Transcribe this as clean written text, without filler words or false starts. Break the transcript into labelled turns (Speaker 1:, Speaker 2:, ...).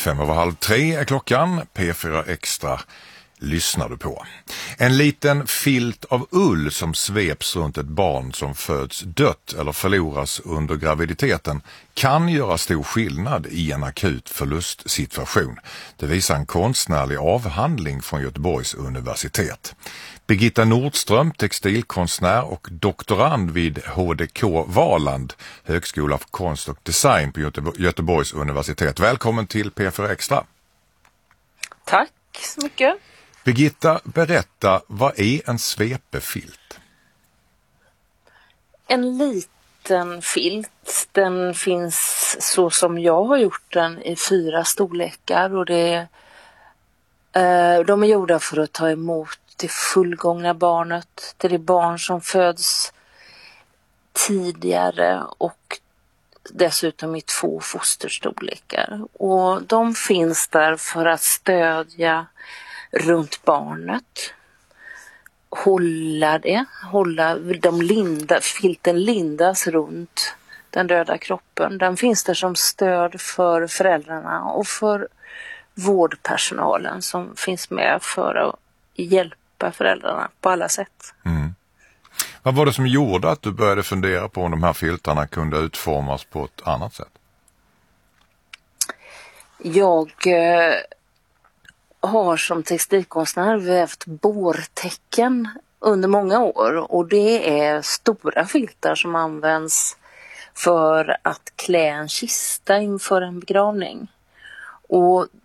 Speaker 1: 2:05 är klockan. P4 Extra lyssnar du på. En liten filt av ull som sveps runt ett barn som föds dött eller förloras under graviditeten kan göra stor skillnad i en akut förlustsituation. Det visar en konstnärlig avhandling från Göteborgs universitet. Birgitta Nordström, textilkonstnär och doktorand vid HDK Valand, Högskola för konst och design på Göteborgs universitet. Välkommen till P4 Extra.
Speaker 2: Tack så mycket.
Speaker 1: Birgitta, berätta, vad är en svepefilt?
Speaker 2: En liten filt, den finns så som jag har gjort den i 4 storlekar och de är gjorda för att ta emot det fullgångna barnet, det är barn som föds tidigare och dessutom i 2 fosterstorlekar. Och de finns där för att stödja runt barnet, filten lindas runt den döda kroppen. Den finns där som stöd för föräldrarna och för vårdpersonalen som finns med för att hjälpa föräldrarna på alla sätt.
Speaker 1: Mm. Vad var det som gjorde att du började fundera på om de här filtarna kunde utformas på ett annat sätt?
Speaker 2: Jag har som textilkonstnär vävt bårtecken under många år och det är stora filtar som används för att klä en kista inför en begravning. Och